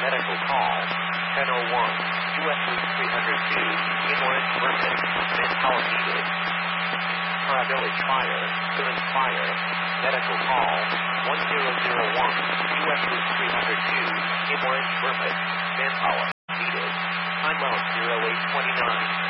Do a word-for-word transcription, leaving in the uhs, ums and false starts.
medical call. ten oh one, U S Route three hundred two, in Orange Berman, manpower needed. Para Village Fire, current fire, medical call. one zero zero one, U S Route three hundred two, in Orange Berman, manpower needed. Time out zero eight twenty-nine.